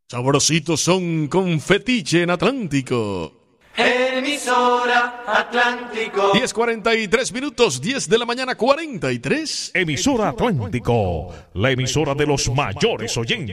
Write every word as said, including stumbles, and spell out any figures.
Sabrositos son con fetiche en Atlántico. Emisora Atlántico. diez cuarenta y tres minutos, diez de la mañana cuarenta y tres. Emisora Atlántico, la emisora de los mayores oyentes.